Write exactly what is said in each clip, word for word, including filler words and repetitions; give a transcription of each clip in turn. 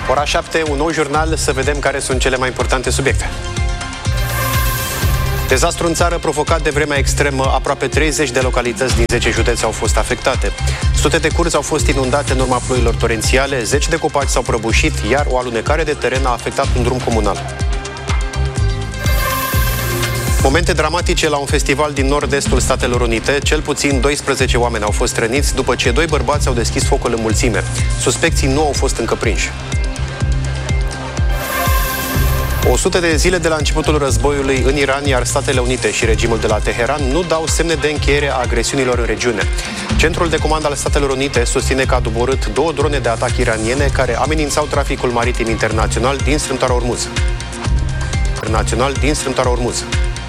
Ora șapte, un nou jurnal, să vedem care sunt cele mai importante subiecte. Dezastru în țară provocat de vremea extremă, aproape treizeci de localități din zece județe au fost afectate. Sute de curți au fost inundate în urma ploilor torențiale, zeci de copaci s-au prăbușit, iar o alunecare de teren a afectat un drum comunal. Momente dramatice la un festival din nord-estul Statelor Unite. Cel puțin doisprezece oameni au fost răniți după ce doi bărbați au deschis focul în mulțime. Suspecții nu au fost încă prinși. o sută de zile de la începutul războiului în Iran, iar Statele Unite și regimul de la Teheran nu dau semne de încheiere a agresiunilor în regiune. Centrul de comandă al Statelor Unite susține că a doborât două drone de atac iraniene care amenințau traficul maritim internațional din strâmtoarea Ormuz. Internațional din strâmtoarea Ormuz.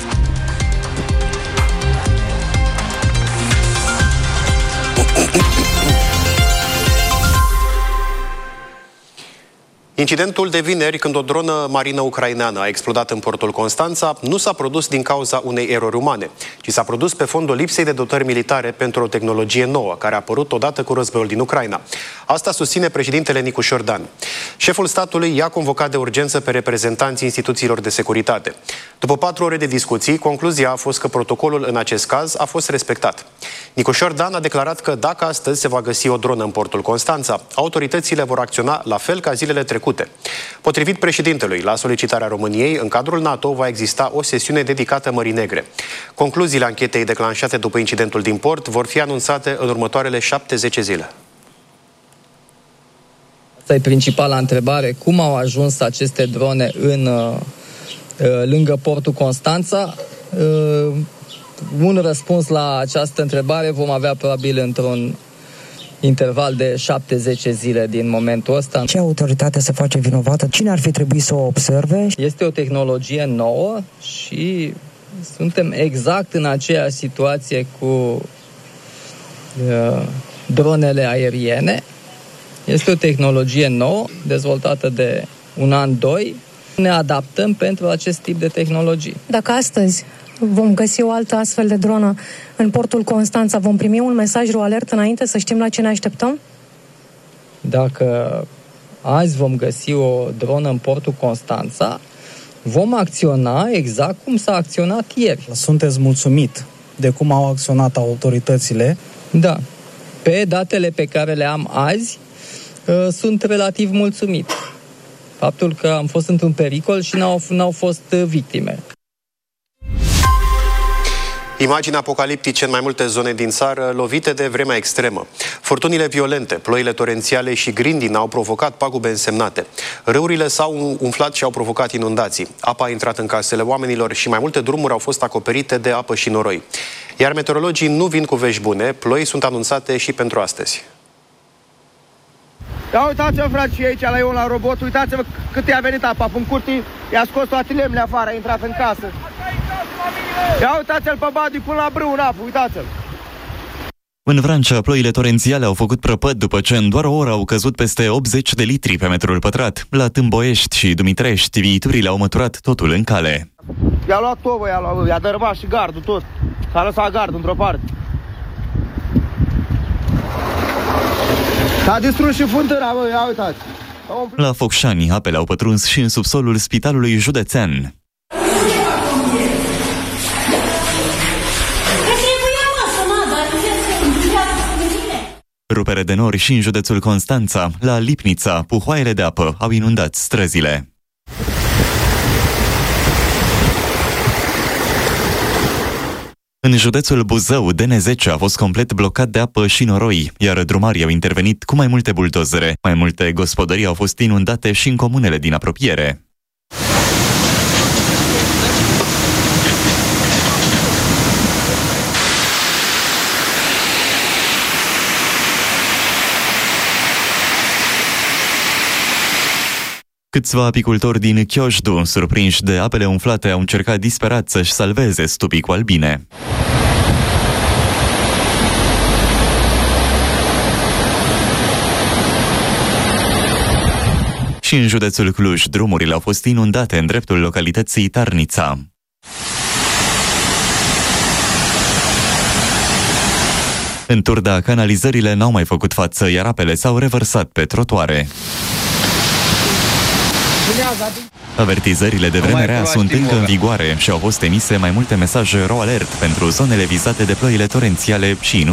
Incidentul de vineri, când o dronă marină ucraineană a explodat în portul Constanța, nu s-a produs din cauza unei erori umane, ci s-a produs pe fondul lipsei de dotări militare pentru o tehnologie nouă, care a apărut odată cu războiul din Ucraina. Asta susține președintele Nicușor Dan. Șeful statului i-a convocat de urgență pe reprezentanții instituțiilor de securitate. După patru ore de discuții, concluzia a fost că protocolul în acest caz a fost respectat. Nicușor Dan a declarat că dacă astăzi se va găsi o dronă în portul Constanța, autoritățile vor acționa la fel ca zilele trecute. Potrivit președintelui, la solicitarea României, în cadrul NATO va exista o sesiune dedicată Mării Negre. Concluziile anchetei declanșate după incidentul din port vor fi anunțate în următoarele șapte-zece zile. Asta e principala întrebare. Cum au ajuns aceste drone în, lângă portul Constanța? Un răspuns la această întrebare vom avea probabil într-un interval de șapte-zece zile din momentul ăsta. Ce autoritate se face vinovată? Cine ar fi trebuit să o observe? Este o tehnologie nouă și suntem exact în aceeași situație cu uh, dronele aeriene. Este o tehnologie nouă, dezvoltată de un an, doi. Ne adaptăm pentru acest tip de tehnologii. Dacă astăzi vom găsi o altă astfel de dronă în portul Constanța, vom primi un mesaj, o alertă înainte, să știm la ce ne așteptăm? Dacă azi vom găsi o dronă în portul Constanța, vom acționa exact cum s-a acționat ieri. Sunteți mulțumit de cum au acționat autoritățile? Da. Pe datele pe care le am azi, sunt relativ mulțumit. Faptul că am fost într-un pericol și n-au, n-au fost victime. Imagini apocaliptice în mai multe zone din țară, lovite de vremea extremă. Furtunile violente, ploile torențiale și grindina au provocat pagube însemnate. Râurile s-au umflat și au provocat inundații. Apa a intrat în casele oamenilor și mai multe drumuri au fost acoperite de apă și noroi. Iar meteorologii nu vin cu vești bune, ploi sunt anunțate și pentru astăzi. Ia uitați-vă, frate, și aici la eu la robot, uitați-vă cât i-a venit apa în curtii, i-a scos toate lemnele afară, a intrat în casă. Ia uitați-l pe Badi până la brâu în apă, uitați-l. În Vrancea, ploile torențiale au făcut prăpăd după ce în doar o oră au căzut peste optzeci de litri pe metrul pătrat. La Tâmboiești și Dumitrești, viiturile au măturat totul în cale. I-a luat tovă, i-a, luat, i-a dărâmat și gardul tot. S-a lăsat gardul într-o parte. S-a distrus și fântâna, bă, ia uitați. La Focșani, apele au pătruns și în subsolul Spitalului Județean. Rupere de nori și în județul Constanța, la Lipnița, puhoaiele de apă au inundat străzile. În județul Buzău, D N zece a fost complet blocat de apă și noroi, iar drumarii au intervenit cu mai multe buldozere. Mai multe gospodării au fost inundate și în comunele din apropiere. Câțiva apicultori din Chioșdu, surprinși de apele umflate, au încercat disperat să-și salveze stupii cu albine. Și în județul Cluj, drumurile au fost inundate în dreptul localității Tarnița. În Turda, canalizările n-au mai făcut față, iar apele s-au revărsat pe trotuare. Avertizările de vreme rea sunt încă în vigoare și au fost emise mai multe mesaje ro alert pentru zonele vizate de ploile torențiale și